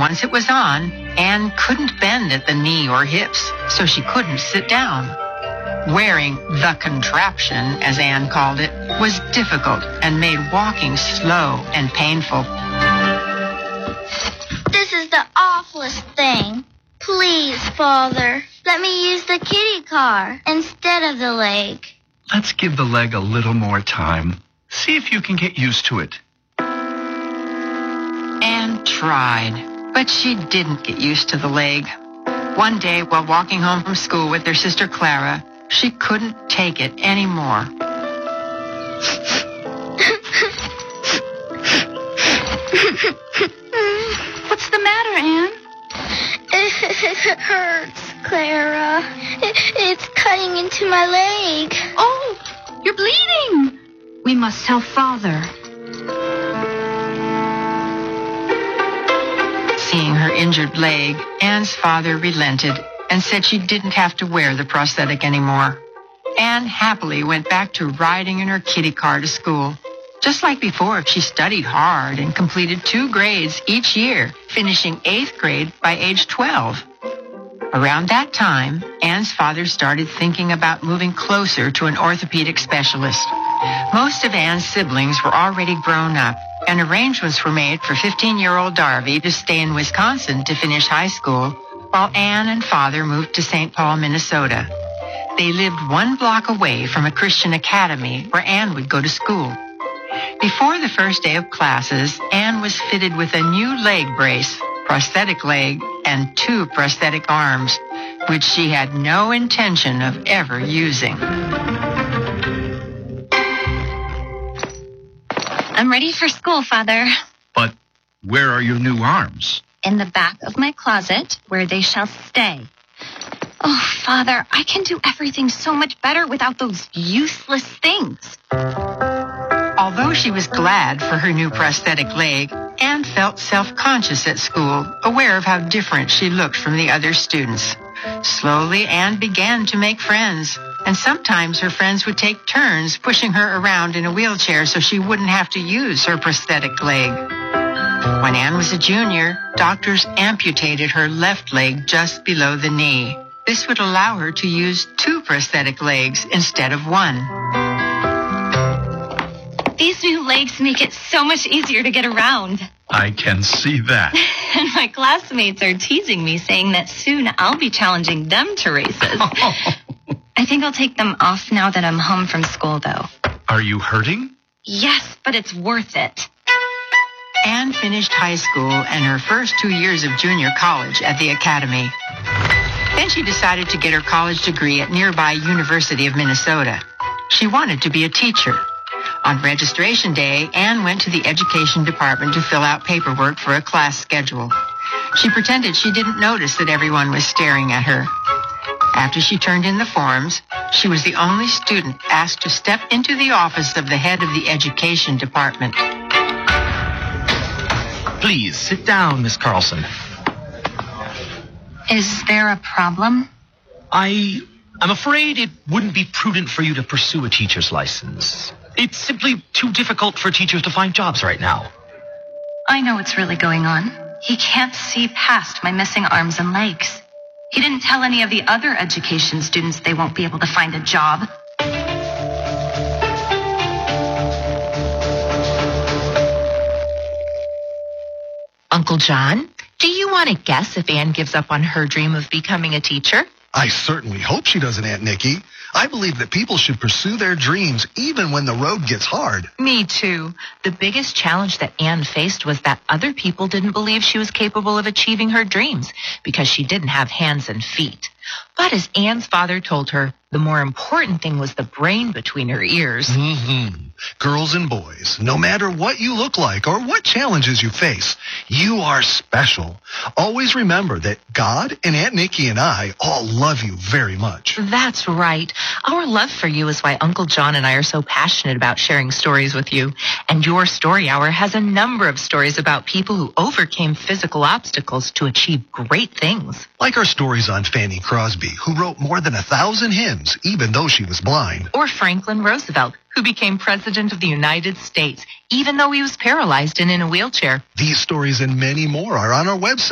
once it was on, Anne couldn't bend at the knee or hips, so she couldn't sit down. Wearing the contraption, as Anne called it, was difficult and made walking slow and painful. This is the awfulest thing. Please, Father, let me use the kiddie car instead of the leg. Let's give the leg a little more time. See if you can get used to it. Anne tried, but she didn't get used to the leg. One day, while walking home from school with their sister Clara, she couldn't take it anymore. What's the matter, Anne? It hurts, Clara. It's cutting into my leg. Oh, you're bleeding. We must tell Father. Seeing her injured leg, Anne's father relented and said she didn't have to wear the prosthetic anymore. Anne happily went back to riding in her kiddie car to school. Just like before, she studied hard and completed 2 grades each year, finishing 8th grade by age 12. Around that time, Anne's father started thinking about moving closer to an orthopedic specialist. Most of Anne's siblings were already grown up, and arrangements were made for 15-year-old Darby to stay in Wisconsin to finish high school, while Anne and Father moved to St. Paul, Minnesota. They lived 1 block away from a Christian academy where Anne would go to school. Before the first day of classes, Anne was fitted with a new leg brace, prosthetic leg, and 2 prosthetic arms, which she had no intention of ever using. I'm ready for school, Father. But where are your new arms? In the back of my closet, where they shall stay. Oh, Father, I can do everything so much better without those useless things. Although she was glad for her new prosthetic leg, Anne felt self-conscious at school, aware of how different she looked from the other students. Slowly, Anne began to make friends, and sometimes her friends would take turns pushing her around in a wheelchair so she wouldn't have to use her prosthetic leg. When Anne was a junior, doctors amputated her left leg just below the knee. This would allow her to use 2 prosthetic legs instead of 1. These new legs make it so much easier to get around. I can see that. And my classmates are teasing me, saying that soon I'll be challenging them to races. I think I'll take them off now that I'm home from school, though. Are you hurting? Yes, but it's worth it. Anne finished high school and her first 2 years of junior college at the academy. Then she decided to get her college degree at nearby University of Minnesota. She wanted to be a teacher. On registration day, Anne went to the education department to fill out paperwork for a class schedule. She pretended she didn't notice that everyone was staring at her. After she turned in the forms, she was the only student asked to step into the office of the head of the education department. Please, sit down, Miss Carlson. Is there a problem? I'm afraid it wouldn't be prudent for you to pursue a teacher's license. It's simply too difficult for teachers to find jobs right now. I know what's really going on. He can't see past my missing arms and legs. He didn't tell any of the other education students they won't be able to find a job. Uncle John, do you want to guess if Anne gives up on her dream of becoming a teacher? I certainly hope she doesn't, Aunt Nikki. I believe that people should pursue their dreams even when the road gets hard. Me too. The biggest challenge that Anne faced was that other people didn't believe she was capable of achieving her dreams because she didn't have hands and feet. But as Anne's father told her, the more important thing was the brain between her ears. Girls and boys, no matter what you look like or what challenges you face, you are special. Always remember that God and Aunt Nikki and I all love you very much. That's right. Our love for you is why Uncle John and I are so passionate about sharing stories with you. And your story hour has a number of stories about people who overcame physical obstacles to achieve great things. Like our stories on Fanny Crosby, who wrote more than 1,000 hymns, even though she was blind. Or Franklin Roosevelt, who became President of the United States, even though he was paralyzed and in a wheelchair. These stories and many more are on our website.